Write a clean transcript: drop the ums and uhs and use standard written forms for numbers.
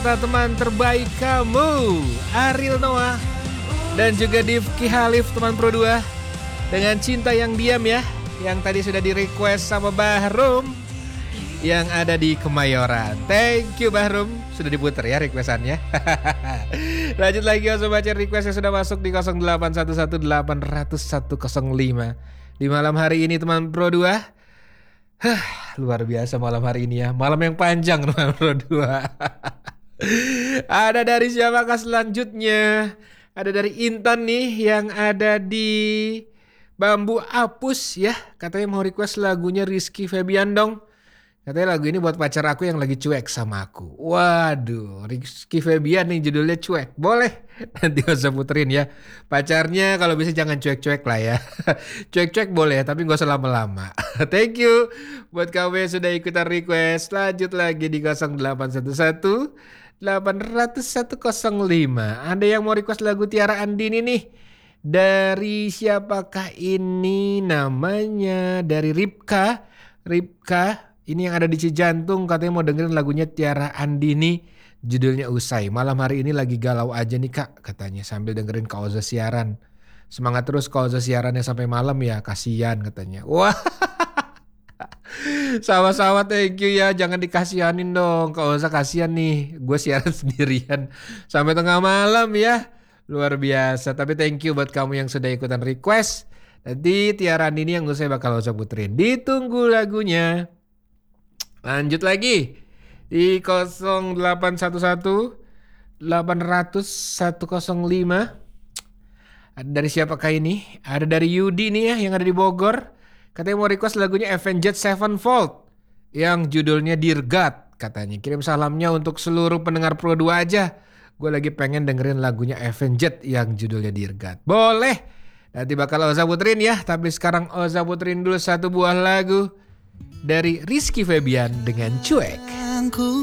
Teman terbaik kamu, Ariel Noah dan juga Difki Halif teman Pro 2 dengan Cinta yang Diam ya, yang tadi sudah di request sama Bahrum yang ada di Kemayoran. Thank you Bahrum, sudah diputar ya requestannya. Lanjut lagi langsung baca request yang sudah masuk di 0811800105 di malam hari ini teman Pro 2. Luar biasa malam hari ini ya, malam yang panjang teman Pro 2. Ada dari siapakah selanjutnya? Ada dari Intan nih yang ada di Bambu Apus ya. Katanya mau request lagunya Rizky Febian dong. Katanya lagu ini buat pacar aku yang lagi cuek sama aku. Waduh, Rizky Febian nih judulnya Cuek. Boleh, nanti gak usah puterin ya. Pacarnya kalau bisa jangan cuek-cuek lah ya. Cuek-cuek boleh tapi gak usah lama-lama. Thank you buat kamu yang sudah ikutan request. Lanjut lagi di 0811 80105. Ada yang mau request lagu Tiara Andini nih. Dari siapakah ini namanya? Dari Ripka. Ripka ini yang ada di Cijantung, katanya mau dengerin lagunya Tiara Andini. Judulnya Usai. Malam hari ini lagi galau aja nih kak, katanya sambil dengerin Kak Oza siaran. Semangat terus Kak Oza siarannya sampai malam ya, kasihan katanya. Wah. Sama-sama, thank you ya. Jangan dikasihanin dong. Kalau usah kasihan nih, gue siaran sendirian sampai tengah malam ya. Luar biasa. Tapi thank you buat kamu yang sudah ikutan request. Nanti Tiara ini yang saya bakal usah puterin. Ditunggu lagunya. Lanjut lagi di 0811 800 105. Ada dari siapakah ini? Ada dari Yudi nih ya yang ada di Bogor. Katanya mau request lagunya Avenged Sevenfold yang judulnya Dear God katanya. Kirim salamnya untuk seluruh pendengar Pro 2 aja. Gue lagi pengen dengerin lagunya Avenged yang judulnya Dear God. Boleh. Nanti bakal Oza puterin ya. Tapi sekarang Oza puterin dulu satu buah lagu dari Rizky Febian dengan Cuek.